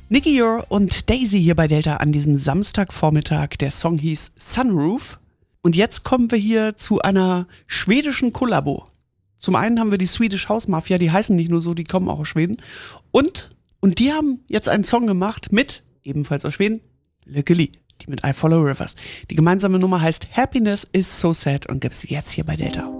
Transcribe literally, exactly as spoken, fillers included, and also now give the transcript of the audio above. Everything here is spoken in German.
Nicky Ure und Daisy hier bei Delta an diesem Samstagvormittag. Der Song hieß Sunroof. Und jetzt kommen wir hier zu einer schwedischen Kollabo. Zum einen haben wir die Swedish House Mafia, die heißen nicht nur so, die kommen auch aus Schweden. Und, und die haben jetzt einen Song gemacht mit, ebenfalls aus Schweden, Lykke Li, die mit I Follow Rivers. Die gemeinsame Nummer heißt Happiness is so sad und gibt's jetzt hier bei Delta.